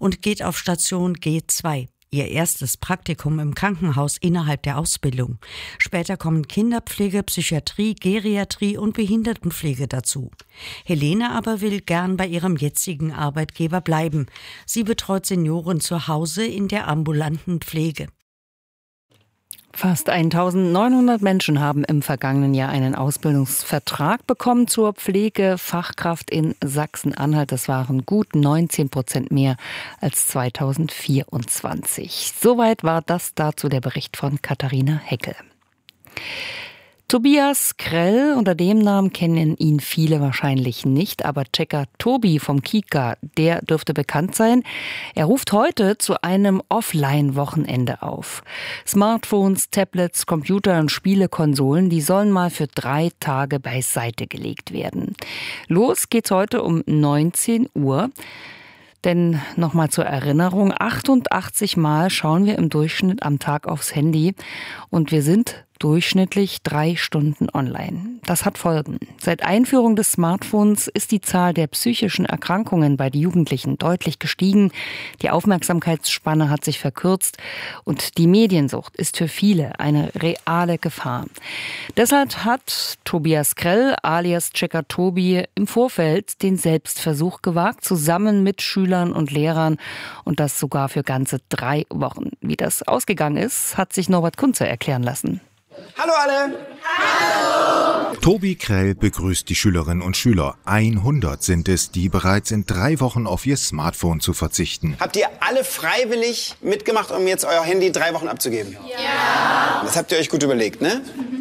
und geht auf Station G2. Ihr erstes Praktikum im Krankenhaus innerhalb der Ausbildung. Später kommen Kinderpflege, Psychiatrie, Geriatrie und Behindertenpflege dazu. Helene aber will gern bei ihrem jetzigen Arbeitgeber bleiben. Sie betreut Senioren zu Hause in der ambulanten Pflege. Fast 1900 Menschen haben im vergangenen Jahr einen Ausbildungsvertrag bekommen zur Pflegefachkraft in Sachsen-Anhalt. Das waren gut 19% mehr als 2024. Soweit war das dazu der Bericht von Katharina Heckel. Tobias Krell, unter dem Namen kennen ihn viele wahrscheinlich nicht, aber Checker Tobi vom Kika, der dürfte bekannt sein. Er ruft heute zu einem Offline-Wochenende auf. Smartphones, Tablets, Computer und Spielekonsolen, die sollen mal für 3 Tage beiseite gelegt werden. Los geht's heute um 19 Uhr. Denn nochmal zur Erinnerung, 88 Mal schauen wir im Durchschnitt am Tag aufs Handy und wir sind durchschnittlich 3 Stunden online. Das hat Folgen. Seit Einführung des Smartphones ist die Zahl der psychischen Erkrankungen bei den Jugendlichen deutlich gestiegen. Die Aufmerksamkeitsspanne hat sich verkürzt und die Mediensucht ist für viele eine reale Gefahr. Deshalb hat Tobias Krell alias Checker Tobi im Vorfeld den Selbstversuch gewagt, zusammen mit Schülern und Lehrern und das sogar für ganze 3 Wochen. Wie das ausgegangen ist, hat sich Norbert Kunze erklären lassen. Hallo alle! Hallo! Tobi Krell begrüßt die Schülerinnen und Schüler. 100 sind es, die bereit sind, 3 Wochen auf ihr Smartphone zu verzichten. Habt ihr alle freiwillig mitgemacht, um jetzt euer Handy 3 Wochen abzugeben? Ja! Das habt ihr euch gut überlegt, ne?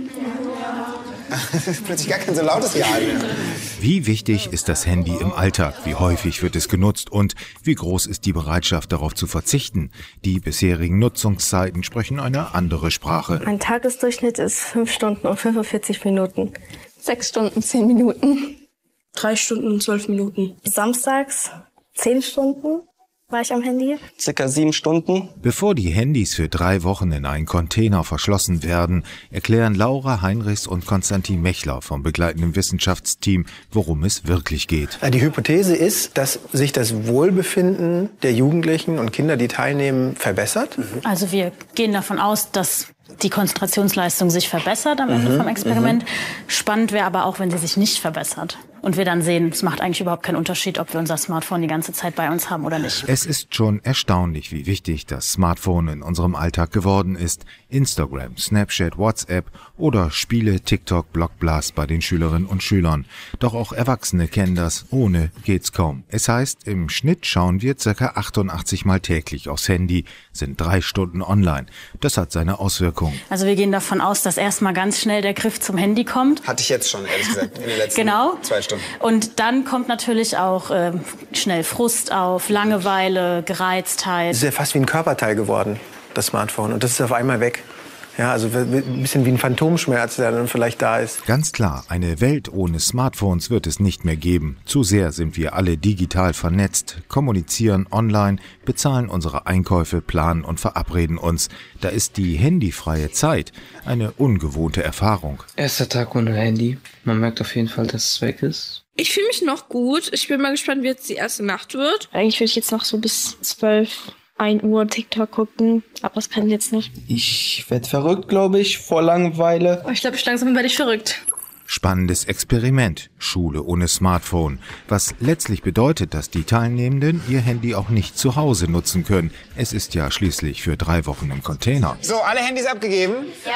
Das ist plötzlich gar kein so lautes Ja mehr. Wie wichtig ist das Handy im Alltag? Wie häufig wird es genutzt? Und wie groß ist die Bereitschaft, darauf zu verzichten? Die bisherigen Nutzungszeiten sprechen eine andere Sprache. Mein Tagesdurchschnitt ist 5 Stunden und 45 Minuten. 6 Stunden, 10 Minuten. 3 Stunden und 12 Minuten. Samstags 10 Stunden war ich am Handy. Circa 7 Stunden. Bevor die Handys für 3 Wochen in einen Container verschlossen werden, erklären Laura Heinrichs und Konstantin Mechler vom begleitenden Wissenschaftsteam, worum es wirklich geht. Die Hypothese ist, dass sich das Wohlbefinden der Jugendlichen und Kinder, die teilnehmen, verbessert. Also wir gehen davon aus, dass die Konzentrationsleistung sich verbessert am Ende vom Experiment. Spannend wäre aber auch, wenn sie sich nicht verbessert. Und wir dann sehen, es macht eigentlich überhaupt keinen Unterschied, ob wir unser Smartphone die ganze Zeit bei uns haben oder nicht. Es ist schon erstaunlich, wie wichtig das Smartphone in unserem Alltag geworden ist. Instagram, Snapchat, WhatsApp oder Spiele, TikTok, Blockblast bei den Schülerinnen und Schülern. Doch auch Erwachsene kennen das. Ohne geht's kaum. Es heißt, im Schnitt schauen wir ca. 88 Mal täglich aufs Handy, sind 3 Stunden online. Das hat seine Auswirkungen. Also wir gehen davon aus, dass erstmal ganz schnell der Griff zum Handy kommt. Hatte ich jetzt schon, ehrlich gesagt, in den letzten 2 Stunden. Und dann kommt natürlich auch schnell Frust auf, Langeweile, Gereiztheit. Es ist ja fast wie ein Körperteil geworden, das Smartphone. Und das ist auf einmal weg. Ja, also ein bisschen wie ein Phantomschmerz, der dann vielleicht da ist. Ganz klar, eine Welt ohne Smartphones wird es nicht mehr geben. Zu sehr sind wir alle digital vernetzt, kommunizieren online, bezahlen unsere Einkäufe, planen und verabreden uns. Da ist die handyfreie Zeit eine ungewohnte Erfahrung. Erster Tag ohne Handy. Man merkt auf jeden Fall, dass es weg ist. Ich fühle mich noch gut. Ich bin mal gespannt, wie jetzt die erste Nacht wird. Eigentlich will ich jetzt noch so bis 12, 1 Uhr TikTok gucken, aber das kann ich jetzt nicht. Ich werde verrückt, glaube ich, vor Langeweile. Ich glaube, langsam werde ich verrückt. Spannendes Experiment, Schule ohne Smartphone, was letztlich bedeutet, dass die Teilnehmenden ihr Handy auch nicht zu Hause nutzen können. Es ist ja schließlich für 3 Wochen im Container. So, alle Handys abgegeben?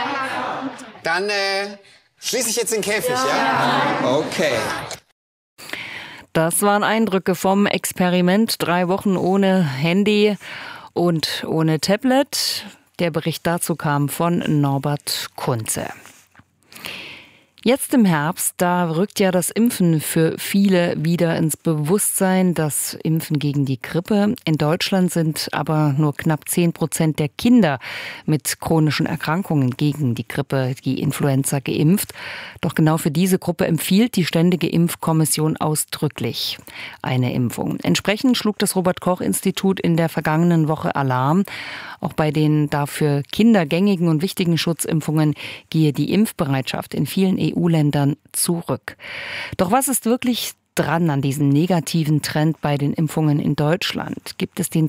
Ja. Dann schließe ich jetzt den Käfig, ja? Okay. Das waren Eindrücke vom Experiment. 3 Wochen ohne Handy und ohne Tablet. Der Bericht dazu kam von Norbert Kunze. Jetzt im Herbst, da rückt ja das Impfen für viele wieder ins Bewusstsein, das Impfen gegen die Grippe. In Deutschland sind aber nur knapp 10% der Kinder mit chronischen Erkrankungen gegen die Grippe, die Influenza, geimpft. Doch genau für diese Gruppe empfiehlt die Ständige Impfkommission ausdrücklich eine Impfung. Entsprechend schlug das Robert-Koch-Institut in der vergangenen Woche Alarm. Auch bei den dafür Kinder gängigen und wichtigen Schutzimpfungen gehe die Impfbereitschaft in vielen EU-Ländern zurück. Doch was ist wirklich dran an diesem negativen Trend bei den Impfungen in Deutschland? Gibt es den